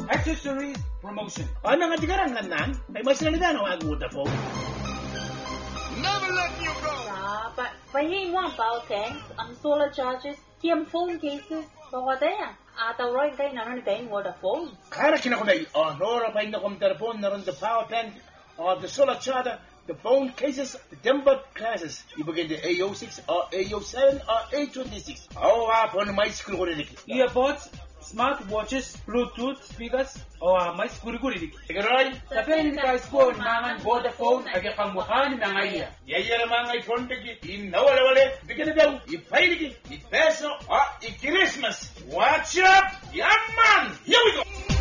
Accessories promotion. Ano nga tigarang nan? Ay mas nalida no ang Vodafone. Never let you go. Phải mua bao tiền, solar charges, tiêm phone cases, bao đây à? Tao rồi cái nào nó cái Vodafone. Kara kinakunay, nora pa ina kong telefon na ron the power bank, the solar charger, the phone cases, the tempered classes. Ibigay the A06, A07, A26. Po na may school ko rin. Earbuds, smartwatches, Bluetooth speakers, mais guri-guri. Tigaroy, Tapi ini guys po naman Vodafone agak pambukan ng iya. yaya na mga iPhone tagi, inawala-wala, bigyan na daw, ipay lagi, ipeso, i-Christmas. Watch up, yaman! Here we go!